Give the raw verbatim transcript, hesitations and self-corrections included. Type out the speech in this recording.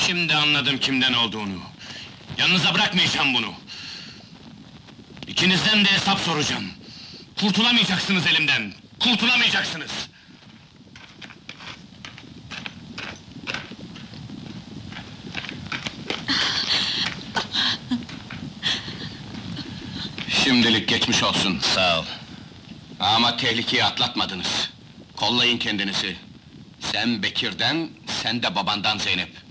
Şimdi anladım kimden olduğunu. Yanınıza bırakmayacağım bunu. İkinizden de hesap soracağım. Kurtulamayacaksınız elimden, kurtulamayacaksınız! Şimdilik geçmiş olsun. Sağ ol. Ama tehlikeyi atlatmadınız. Kollayın kendinizi. Sen Bekir'den, sen de babandan Zeynep.